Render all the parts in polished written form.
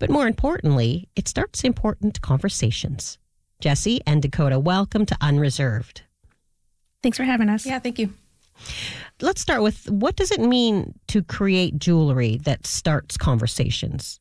But more importantly, it starts important conversations. Jessie and Dakota, welcome to Unreserved. Thanks for having us. Yeah, thank you. Let's start with, what does it mean to create jewelry that starts conversations?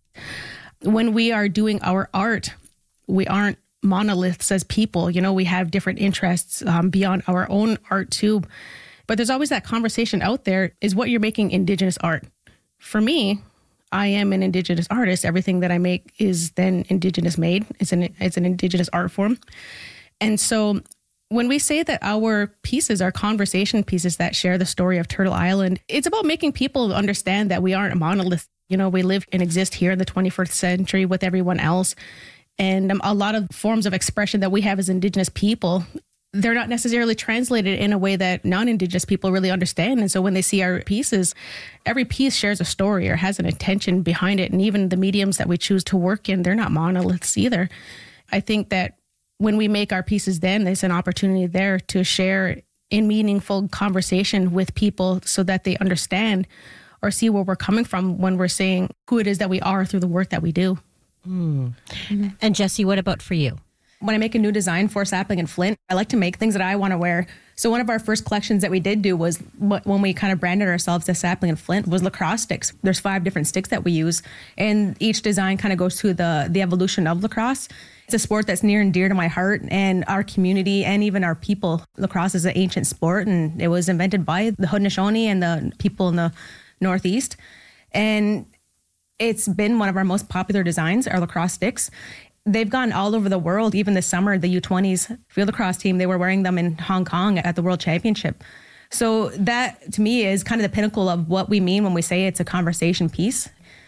When we are doing our art, we aren't monoliths as people. You know, we have different interests beyond our own art too. But there's always that conversation out there, is what you're making Indigenous art. For me, I am an Indigenous artist. Everything that I make is then Indigenous made. It's an Indigenous art form. And so when we say that our pieces are conversation pieces that share the story of Turtle Island, it's about making people understand that we aren't a monolith. You know, we live and exist here in the 21st century with everyone else. And a lot of forms of expression that we have as Indigenous people, they're not necessarily translated in a way that non-Indigenous people really understand. And so when they see our pieces, every piece shares a story or has an intention behind it. And even the mediums that we choose to work in, they're not monoliths either. I think that when we make our pieces, then there's an opportunity there to share in meaningful conversation with people so that they understand or see where we're coming from when we're saying who it is that we are through the work that we do. Mm-hmm. And Jessie, what about for you? When I make a new design for Sapling and Flint, I like to make things that I want to wear. So one of our first collections that we did do was, when we kind of branded ourselves as Sapling and Flint, was lacrosse sticks. There's 5 different sticks that we use, and each design kind of goes through the evolution of lacrosse. It's a sport that's near and dear to my heart and our community and even our people. Lacrosse is an ancient sport, and it was invented by the Haudenosaunee and the people in the Northeast. And it's been one of our most popular designs, our lacrosse sticks. They've gone all over the world. Even this summer, the U20s field lacrosse team, they were wearing them in Hong Kong at the World Championship. So that, to me, is kind of the pinnacle of what we mean when we say it's a conversation piece.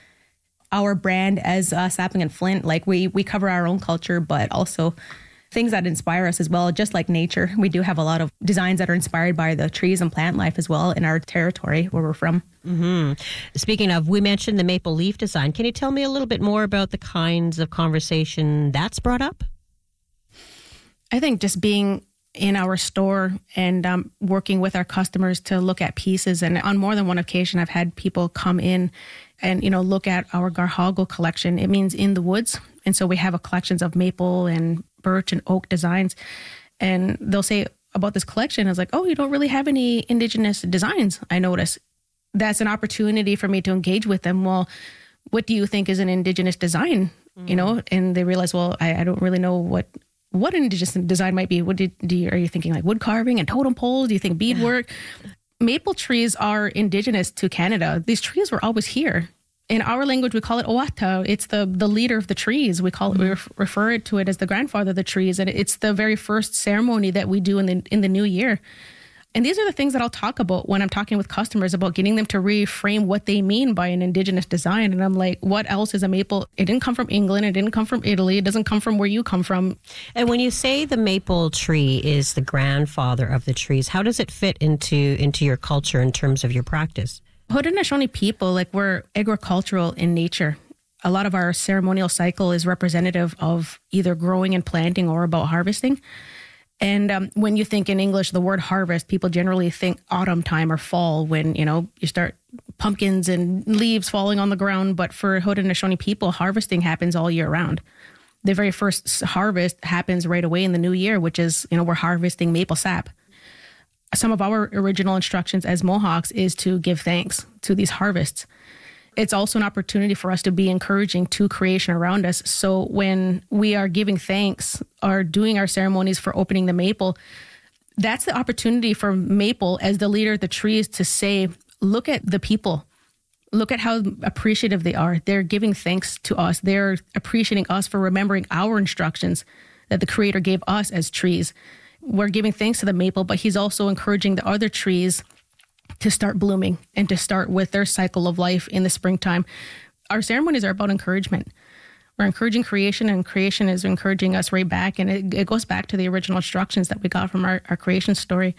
Our brand as Sapling and Flint, like we cover our own culture, but also things that inspire us as well, just like nature. We do have a lot of designs that are inspired by the trees and plant life as well in our territory where we're from. Mm-hmm. Speaking of, we mentioned the maple leaf design. Can you tell me a little bit more about the kinds of conversation that's brought up? I think just being in our store and working with our customers to look at pieces. And on more than one occasion, I've had people come in and, you know, look at our Garhago collection. It means in the woods. And so we have a collections of maple and birch and oak designs. And they'll say about this collection, I was like, oh, you don't really have any Indigenous designs, I notice. That's an opportunity for me to engage with them. Well, what do you think is an Indigenous design? Mm-hmm. You know, and they realize, well, I don't really know what an Indigenous design might be. What are you thinking, like wood carving and totem poles? Do you think beadwork? Maple trees are Indigenous to Canada. These trees were always here. In our language, we call it Oata. It's the leader of the trees. We call it, we refer to it as the grandfather of the trees. And it's the very first ceremony that we do in the new year. And these are the things that I'll talk about when I'm talking with customers about getting them to reframe what they mean by an Indigenous design. And I'm like, what else is a maple? It didn't come from England. It didn't come from Italy. It doesn't come from where you come from. And when you say the maple tree is the grandfather of the trees, how does it fit into your culture in terms of your practice? Haudenosaunee people, like, we're agricultural in nature. A lot of our ceremonial cycle is representative of either growing and planting or about harvesting. And when you think in English, the word harvest, people generally think autumn time or fall when, you know, you start pumpkins and leaves falling on the ground. But for Haudenosaunee people, harvesting happens all year round. The very first harvest happens right away in the new year, which is, you know, we're harvesting maple sap. Some of our original instructions as Mohawks is to give thanks to these harvests. It's also an opportunity for us to be encouraging to creation around us. So when we are giving thanks or doing our ceremonies for opening the maple, that's the opportunity for maple as the leader of the trees to say, look at the people. Look at how appreciative they are. They're giving thanks to us. They're appreciating us for remembering our instructions that the Creator gave us as trees. We're giving thanks to the maple, but he's also encouraging the other trees to start blooming and to start with their cycle of life in the springtime. Our ceremonies are about encouragement. We're encouraging creation, and creation is encouraging us right back. And it goes back to the original instructions that we got from our creation story.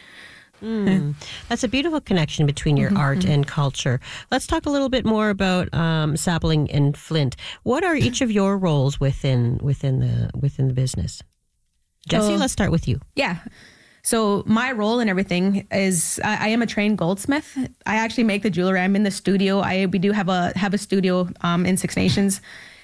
That's a beautiful connection between your art and culture. Let's talk a little bit more about Sapling and Flint. What are each of your roles within the business? Jessie, let's start with you. Yeah. So my role in everything is I am a trained goldsmith. I actually make the jewelry. I'm in the studio. We do have a studio in Six Nations,